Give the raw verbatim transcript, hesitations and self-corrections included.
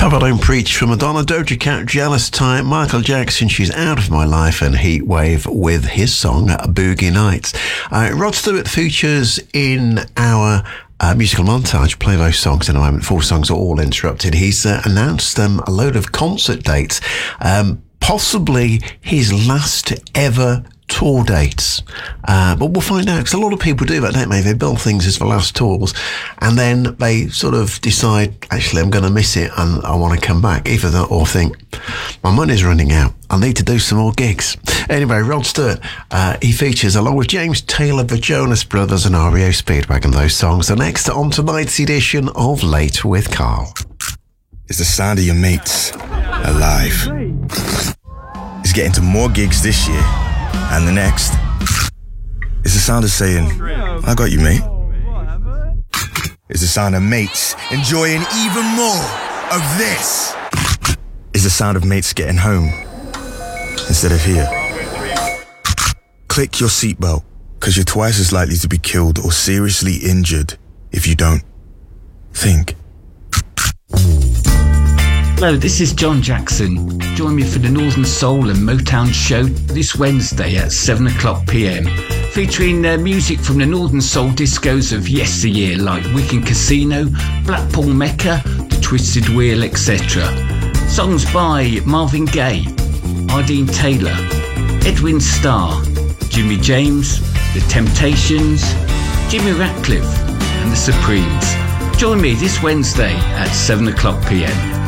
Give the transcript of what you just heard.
Hope I Don't Preach from Madonna, Doja Cat, Jealous Type, Michael Jackson, She's Out of My Life, and Heatwave with his song Boogie Nights. Uh, Rod Stewart features in our Uh, musical montage, play those songs in a moment. Four songs are all interrupted. He's uh, announced um, a load of concert dates, um, possibly his last ever tour dates. Uh, but we'll find out, because a lot of people do that, don't they? They build things as the last tours, and then they sort of decide, actually, I'm going to miss it and I want to come back. Either that or think, my money's running out, I need to do some more gigs. Anyway, Rod Stewart, uh, he features along with James Taylor, the Jonas Brothers and R E O Speedwagon. Those songs are next on tonight's edition of Late with Carl. It's the sound of your mates alive. It's getting to more gigs this year and the next. It's the sound of saying, I got you, mate. It's the sound of mates enjoying even more of this. It's the sound of mates getting home instead of here. Click your seatbelt, because you're twice as likely to be killed or seriously injured if you don't. Think. Hello, this is John Jackson. Join me for the Northern Soul and Motown show this Wednesday at seven o'clock p m, featuring uh, music from the Northern Soul discos of yesteryear like Wicked Casino, Blackpool Mecca, The Twisted Wheel, et cetera. Songs by Marvin Gaye, Ardeen Taylor, Edwin Starr, Jimmy James, The Temptations, Jimmy Ratcliffe and The Supremes. Join me this Wednesday at seven o'clock p m.